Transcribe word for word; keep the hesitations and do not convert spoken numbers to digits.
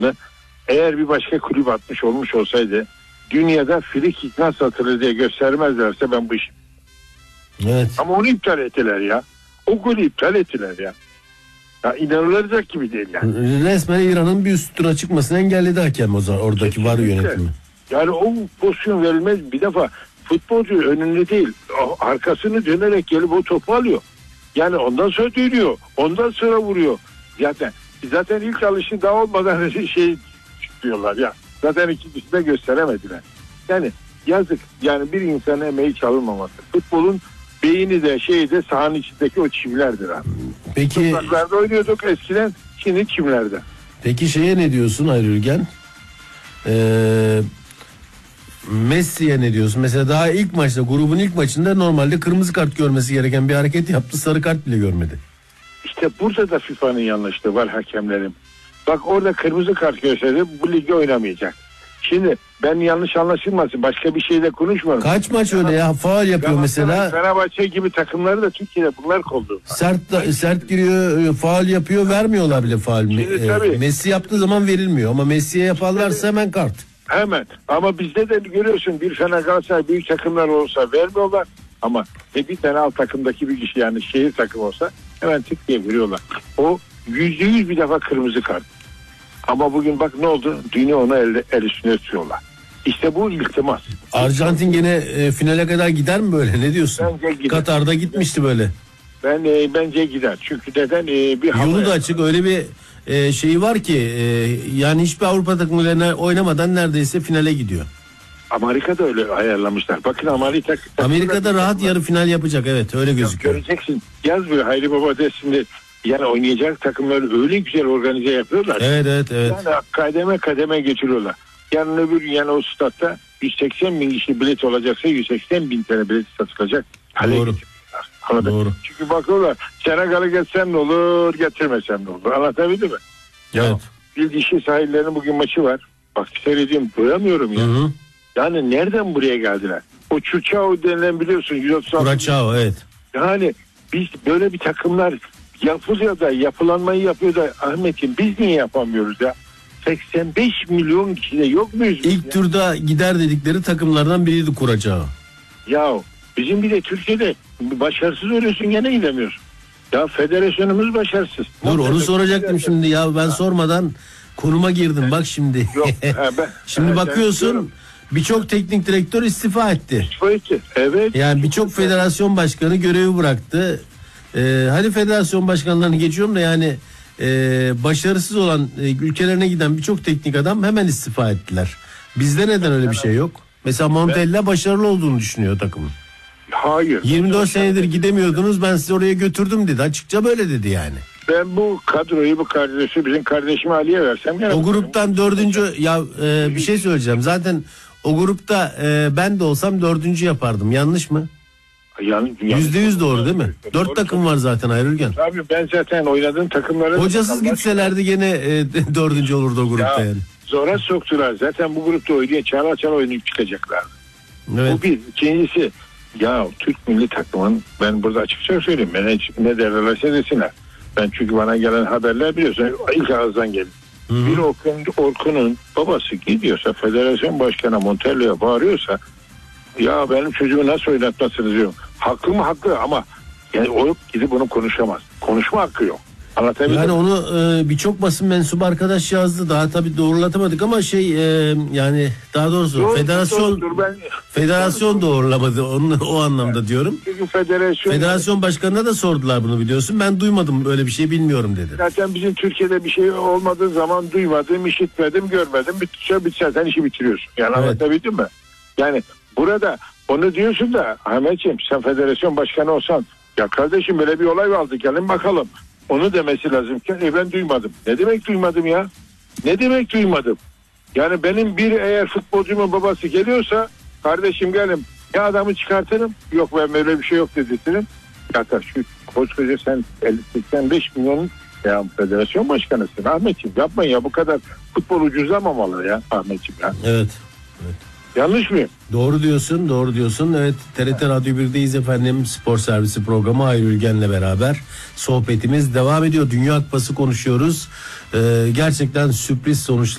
eğer bir başka kulüp atmış olmuş olsaydı dünyada free kick nasıl atılır diye göstermezlerse ben bu işim. Evet. Ama onu iptal ettiler ya. O golü iptal ettiler ya. Ya inanılacak gibi değil yani. Resmen İran'ın bir üst tura çıkmasını engelledi hakem o zaman oradaki Kesinlikle. var yönetimi. Yani o pozisyon verilmez. Bir defa futbolcu önünde değil, arkasını dönerek gelip o topu alıyor. Yani ondan sonra dönüyor. Ondan sonra vuruyor. Zaten zaten ilk alışı daha olmadan şey çıkıyorlar ya. Zaten ikincisini de gösteremediler. Yani yazık. Yani bir insanın emeği çalınmaması. Futbolun beyni de şeyi de sahanın içindeki o çimlerdir abi. Peki. Topraklarda oynuyorduk eskiden, şimdi çimlerde. Peki şeye ne diyorsun Hayri Ülgen? Eee Messi'ye ne diyorsun? Mesela daha ilk maçta, grubun ilk maçında normalde kırmızı kart görmesi gereken bir hareket yaptı. Sarı kart bile görmedi. İşte burada da FIFA'nın yanlışlığı var hakemlerin. Bak orada kırmızı kart görseydi bu ligde oynamayacak. Şimdi ben yanlış anlaşılmasın, başka bir şeyde konuşmuyorum. Kaç maç öyle ya? Faul yapıyor mesela. Fenerbahçe gibi takımları da Türkiye'de bunlar koldu. Sert da, sert giriyor, faul yapıyor, vermiyorlar bile faul. Şimdi, e, Messi yaptığı zaman verilmiyor ama Messi'ye yaparlarsa hemen kart. Hemen. Ama bizde de görüyorsun bir Fener Galatasaray büyük takımlar olsa vermiyorlar. Ama bir tane alt takımdaki bir kişi yani şehir takım olsa hemen tık diye veriyorlar. O yüzde yüz bir defa kırmızı kart. Ama bugün bak ne oldu? Dünya ona el, el üstüne tutuyorlar. İşte bu iltimas. Arjantin gene e, finale kadar gider mi böyle? Ne diyorsun? Katar'da gitmişti böyle. Ben e, bence gider. Çünkü neden? E, bir yolu da açık. Öyle bir e, şeyi var ki e, yani hiçbir Avrupa takımlarına oynamadan neredeyse finale gidiyor. Amerika'da öyle ayarlamışlar. Bakın Amerika Amerika'da rahat yarı final yapacak. Evet öyle gözüküyor. Göreceksin. Yaz böyle Hayri Baba dersinde yani oynayacak takımları öyle güzel organize yapıyorlar. Evet evet evet. Yani kademe kademe geçiriyorlar. Yarın öbür gün yani o statta yüz seksen bin kişi bilet olacaksa yüz seksen bin tane bilet satılacak. Doğru. Doğru. Çünkü bakıyorlar Senegal'ı geçsen ne olur getirmesen ne olur. Anlatabildim mi? Evet. Ya, bir dişi sahillerinin bugün maçı var. Bak seyrediyorum doyamıyorum ya. Hı hı. Yani nereden buraya geldiler? O Çuçao denilen biliyorsun. yüz otuz altı Kuraçao evet. Yani biz böyle bir takımlar yapılıyor da yapılanmayı yapıyor da Ahmet'im biz niye yapamıyoruz ya? seksen beş milyon kişide yok muyuz? İlk ya? turda gider dedikleri takımlardan biriydi Kuraçao. Ya bizim bir de Türkiye'de başarısız oluyorsun gene gidemiyorsun. Ya federasyonumuz başarısız. Dur onu soracaktım şimdi ya ben ha. sormadan konuma girdim bak şimdi. Yok, ha, ben, şimdi bakıyorsun birçok teknik direktör istifa etti. İstifa etti. Evet. Yani birçok federasyon başkanı görevi bıraktı. Ee, hadi federasyon başkanlarını geçiyorum da yani e, başarısız olan e, ülkelerine giden birçok teknik adam hemen istifa ettiler. Bizde neden öyle bir şey yok? Mesela Montella ben... başarılı olduğunu düşünüyor takımın. Hayır. yirmi dört senedir gidemiyordunuz ben sizi oraya götürdüm dedi. Açıkça böyle dedi yani. Ben bu kadroyu bu kardeşi bizim kardeşime Ali'ye versem. Yani o gruptan dördüncü ya e, bir şey söyleyeceğim. Zaten o grupta e, ben de olsam dördüncü yapardım. Yanlış mı? Yani, Yüzde yüz doğru değil mi? Dört doğru, takım var zaten Hayri Ülgen. Abi ben zaten oynadığım takımlara... Hocasız gitselerdi gene e, dördüncü olurdu o grupta ya, yani. Zora soktular. Zaten bu grupta oynuyor. Çala çala oynayıp çıkacaklar. Evet. Bu bir. İkincisi ya Türk milli takımın ben burada açıkça söyleyeyim. Ben hiç ne derlerse desinler. Ben çünkü bana gelen haberler biliyorsun ilk ağızdan gelir. Hı-hı. Bir Orkun, Orkun'un babası gidiyorsa federasyon başkanı Montello'ya bağırıyorsa ya benim çocuğumu nasıl oynatmasınız diyorum. Haklı mı haklı ama yani o gidip bunu konuşamaz. Konuşma hakkı yok. Anlatabildim yani mi? onu e, birçok basın mensubu arkadaş yazdı. Daha tabii doğrulatamadık ama şey e, yani daha doğrusu doğru, federasyon doğru, ben, federasyon doğrulamadı onu, o anlamda evet. diyorum. Çünkü federasyon federasyon başkanına da sordular bunu biliyorsun. Ben duymadım böyle bir şey bilmiyorum dedi. Zaten bizim Türkiye'de bir şey olmadığı zaman duymadım, işitmedim, görmedim. Bitse bitse sen işi bitiriyorsun. Yani evet. Anlatabildim mi? Yani burada onu diyorsun da Ahmetciğim sen federasyon başkanı olsan ya kardeşim böyle bir olay vardı gelin bakalım. Onu demesi lazım ki e ben duymadım. Ne demek duymadım ya? Ne demek duymadım? Yani benim bir eğer futbolcumun babası geliyorsa kardeşim gelin ya adamı çıkartırım. Yok ben böyle bir şey yok dedirtirim. Ya şu koskoca sen elli seksen beş milyon ya federasyon başkanısın Ahmetciğim yapmayın ya bu kadar futbol ucuzlamamalı ya Ahmetciğim ya. Evet. Evet. Yanlış mıyım? Doğru diyorsun, doğru diyorsun. Evet, T R T Radyo bir'deyiz efendim. Spor Servisi programı Hayri Ülgen'le beraber sohbetimiz devam ediyor. Dünya Kupası konuşuyoruz. Ee, gerçekten sürpriz sonuçlar.